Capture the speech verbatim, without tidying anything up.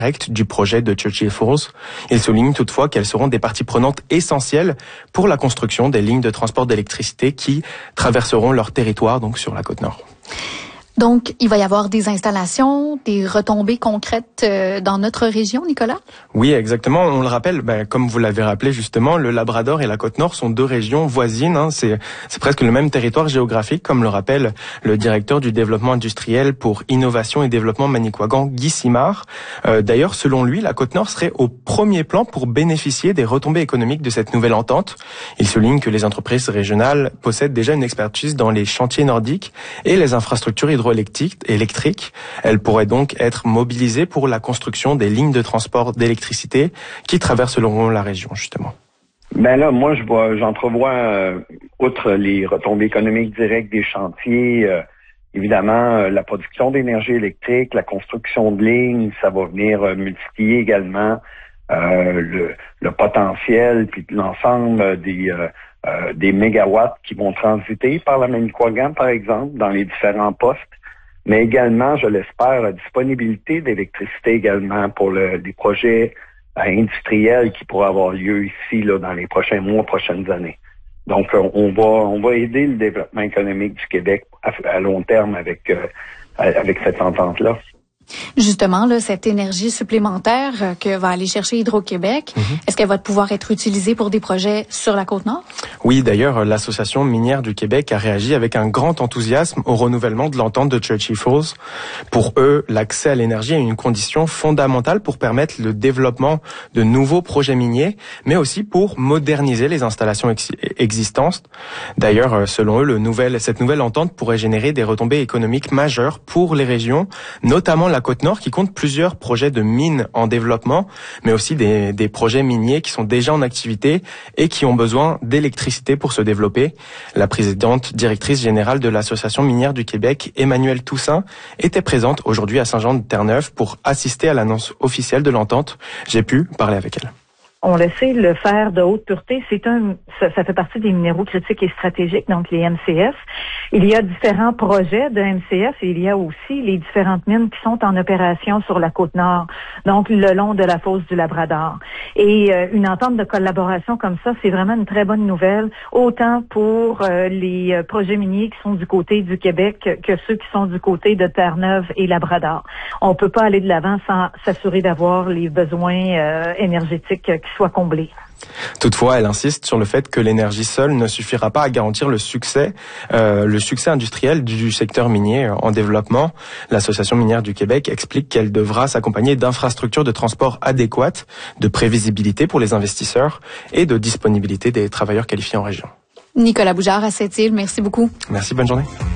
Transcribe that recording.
du projet de Churchill Falls. Il souligne toutefois qu'elles seront des parties prenantes essentielles pour la construction des lignes de transport d'électricité qui traverseront leur territoire, donc sur la côte nord. Donc, il va y avoir des installations, des retombées concrètes euh, dans notre région, Nicolas? Oui, exactement. On le rappelle, ben, comme vous l'avez rappelé justement, le Labrador et la Côte-Nord sont deux régions voisines. Hein. C'est, c'est presque le même territoire géographique, comme le rappelle le directeur du développement industriel pour innovation et développement Manicouagan, Guy Simard. Euh, d'ailleurs, selon lui, la Côte-Nord serait au premier plan pour bénéficier des retombées économiques de cette nouvelle entente. Il souligne que les entreprises régionales possèdent déjà une expertise dans les chantiers nordiques et les infrastructures hydroélectriques. électrique. Elle pourrait donc être mobilisée pour la construction des lignes de transport d'électricité qui traverseront la région, justement. Ben là, moi, je vois, j'entrevois, euh, outre les retombées économiques directes des chantiers, euh, évidemment, euh, la production d'énergie électrique, la construction de lignes, ça va venir euh, multiplier également euh, le, le potentiel puis l'ensemble des euh, euh, des mégawatts qui vont transiter par la Manicouagan, par exemple, dans les différents postes. Mais également, je l'espère, la disponibilité d'électricité également pour le, les projets euh, industriels qui pourraient avoir lieu ici là, dans les prochains mois, prochaines années. Donc, on, on va on va aider le développement économique du Québec à, à long terme avec euh, avec cette entente-là. Justement, là, cette énergie supplémentaire euh, que va aller chercher Hydro-Québec, mm-hmm. est-ce qu'elle va pouvoir être utilisée pour des projets sur la Côte-Nord? Oui, d'ailleurs, l'Association minière du Québec a réagi avec un grand enthousiasme au renouvellement de l'entente de Churchill Falls. Pour eux, l'accès à l'énergie est une condition fondamentale pour permettre le développement de nouveaux projets miniers, mais aussi pour moderniser les installations ex- existantes. D'ailleurs, selon eux, le nouvel, cette nouvelle entente pourrait générer des retombées économiques majeures pour les régions, notamment la Côte-Nord qui compte plusieurs projets de mines en développement, mais aussi des, des projets miniers qui sont déjà en activité et qui ont besoin d'électricité pour se développer. La présidente directrice générale de l'Association minière du Québec, Emmanuelle Toussaint, était présente aujourd'hui à Saint-Jean-de-Terre-Neuve pour assister à l'annonce officielle de l'entente. J'ai pu parler avec elle. On le sait, le fer de haute pureté, c'est un, ça, ça fait partie des minéraux critiques et stratégiques, donc les M C F. Il y a différents projets de M C F et il y a aussi les différentes mines qui sont en opération sur la Côte-Nord, donc le long de la fosse du Labrador. Et euh, une entente de collaboration comme ça, c'est vraiment une très bonne nouvelle, autant pour euh, les euh, projets miniers qui sont du côté du Québec que, que ceux qui sont du côté de Terre-Neuve et Labrador. On peut pas aller de l'avant sans s'assurer d'avoir les besoins euh, énergétiques qui soit comblé. Toutefois, elle insiste sur le fait que l'énergie seule ne suffira pas à garantir le succès, euh, le succès industriel du secteur minier en développement. L'Association minière du Québec explique qu'elle devra s'accompagner d'infrastructures de transport adéquates, de prévisibilité pour les investisseurs et de disponibilité des travailleurs qualifiés en région. Nicolas Bougère à Sept-Îles, merci beaucoup. Merci, bonne journée.